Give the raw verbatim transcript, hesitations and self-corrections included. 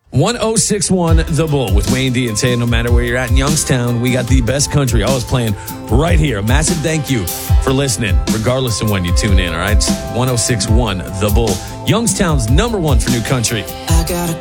one oh six one The Bull with Wayne D and Tay. No matter where you're at in Youngstown, we got the best country always playing right here. A massive thank you for listening, regardless of when you tune in, all right? one oh six one The Bull, Youngstown's number one for new country. I got a